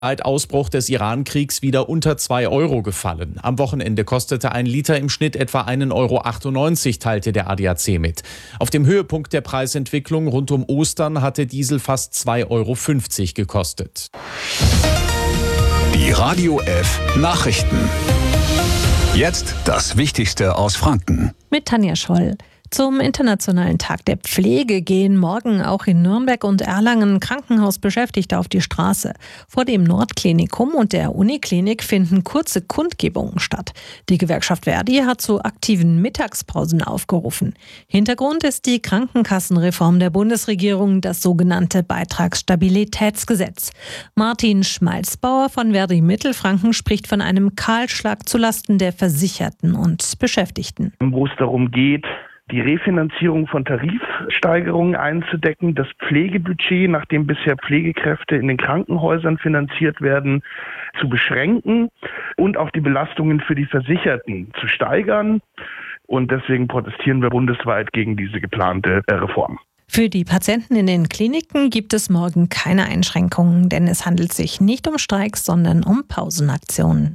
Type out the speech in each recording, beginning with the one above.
seit Ausbruch des Iran-Kriegs wieder unter 2 Euro gefallen. Am Wochenende kostete ein Liter im Schnitt etwa 1,98 Euro, teilte der ADAC mit. Auf dem Höhepunkt der Preisentwicklung rund um Ostern hatte Diesel fast 2,50 Euro gekostet. Die Radio F Nachrichten. Jetzt das Wichtigste aus Franken. Mit Tanja Scholl. Zum Internationalen Tag der Pflege gehen morgen auch in Nürnberg und Erlangen Krankenhausbeschäftigte auf die Straße. Vor dem Nordklinikum und der Uniklinik finden kurze Kundgebungen statt. Die Gewerkschaft Verdi hat zu aktiven Mittagspausen aufgerufen. Hintergrund ist die Krankenkassenreform der Bundesregierung, das sogenannte Beitragsstabilitätsgesetz. Martin Schmalzbauer von Verdi Mittelfranken spricht von einem Kahlschlag zulasten der Versicherten und Beschäftigten. Wo es darum geht, die Refinanzierung von Tarifsteigerungen einzudecken, das Pflegebudget, nachdem bisher Pflegekräfte in den Krankenhäusern finanziert werden, zu beschränken und auch die Belastungen für die Versicherten zu steigern. Und deswegen protestieren wir bundesweit gegen diese geplante Reform. Für die Patienten in den Kliniken gibt es morgen keine Einschränkungen, denn es handelt sich nicht um Streiks, sondern um Pausenaktionen.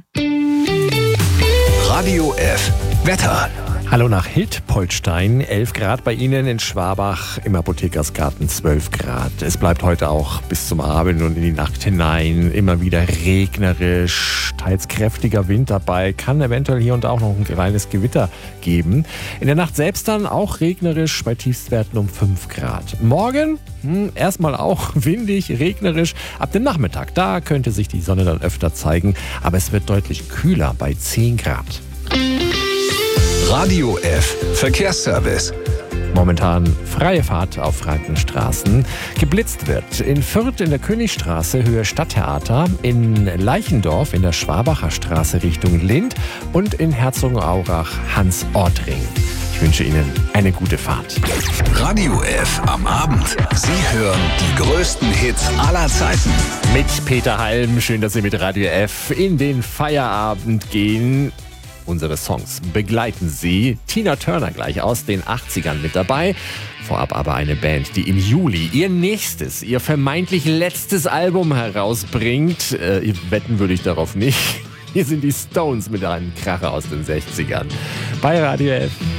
Radio F Wetter. Hallo nach Hildpoltstein, 11 Grad bei Ihnen, in Schwabach im Apothekersgarten 12 Grad. Es bleibt heute auch bis zum Abend und in die Nacht hinein immer wieder regnerisch, teils kräftiger Wind dabei, kann eventuell hier und da auch noch ein kleines Gewitter geben. In der Nacht selbst dann auch regnerisch bei Tiefstwerten um 5 Grad. Morgen erstmal auch windig, regnerisch. Ab dem Nachmittag, da könnte sich die Sonne dann öfter zeigen, aber es wird deutlich kühler bei 10 Grad. Radio F Verkehrsservice. Momentan freie Fahrt auf Frankenstraßen. Geblitzt wird in Fürth in der Königstraße Höhe Stadttheater, in Leichendorf in der Schwabacher Straße Richtung Lindt und in Herzogenaurach Hans-Ortring. Ich wünsche Ihnen eine gute Fahrt. Radio F am Abend. Sie hören die größten Hits aller Zeiten. Mit Peter Halm. Schön, dass Sie mit Radio F in den Feierabend gehen. Unsere Songs begleiten Sie. Tina Turner gleich aus den 80ern mit dabei. Vorab aber eine Band, die im Juli ihr vermeintlich letztes Album herausbringt. Wetten würde ich darauf nicht. Hier sind die Stones mit einem Kracher aus den 60ern. Bei Radio F.